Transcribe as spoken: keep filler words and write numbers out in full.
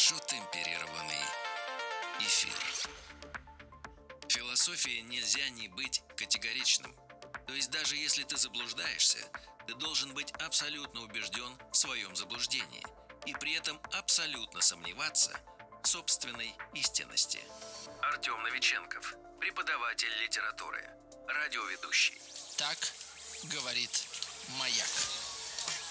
хорошо темперированный эфир. В философии нельзя не быть категоричным. То есть даже если ты заблуждаешься, ты должен быть абсолютно убежден в своем заблуждении и при этом абсолютно сомневаться в собственной истинности. Артем Новиченков, преподаватель литературы, радиоведущий. Так говорит Маяк.